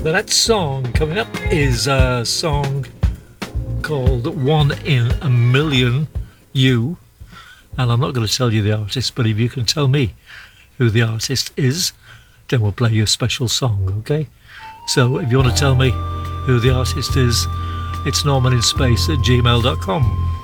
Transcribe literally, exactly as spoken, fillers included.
The next song coming up is a song called One in a Million You, and I'm not going to tell you the artist, but if you can tell me who the artist is, then we'll play you a special song, okay? So if you want to tell me who the artist is, it's norman in space at gmail dot com.